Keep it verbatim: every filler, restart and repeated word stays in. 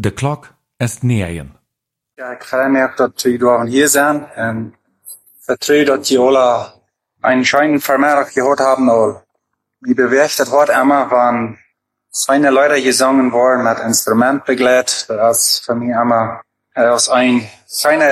De klok is negen. Ja, ik freue mich, dass wir hier zijn en vertrouw dat jullie alle einen schönen Vermerk gehört haben. Und wie berichtet wird immer, wenn feine Leute gesungen worden mit Instrument begleitet, das ist für mich immer als ein feiner